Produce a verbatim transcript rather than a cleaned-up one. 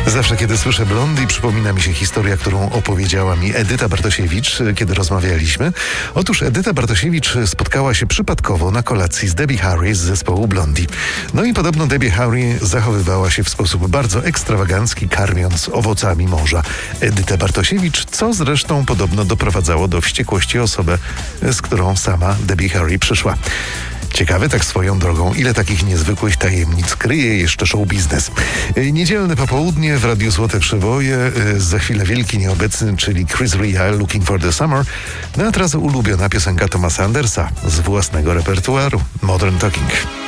Zawsze, kiedy słyszę Blondie, przypomina mi się historia, którą opowiedziała mi Edyta Bartosiewicz, kiedy rozmawialiśmy. Otóż Edyta Bartosiewicz spotkała się przypadkowo na kolacji z Debbie Harry z zespołu Blondie. No i podobno Debbie Harry zachowywała się w sposób bardzo ekstrawagancki, karmiąc owocami morza Edytę Bartosiewicz, co zresztą podobno doprowadzało do wściekłości osobę, z którą sama Debbie Harry przyszła. Ciekawe tak swoją drogą, ile takich niezwykłych tajemnic kryje jeszcze show biznes. Niedzielne popołudnie w Radiu Złote Przeboje, za chwilę wielki nieobecny, czyli Chris Rea, Looking for the Summer. No a teraz ulubiona piosenka Thomasa Andersa z własnego repertuaru, Modern Talking.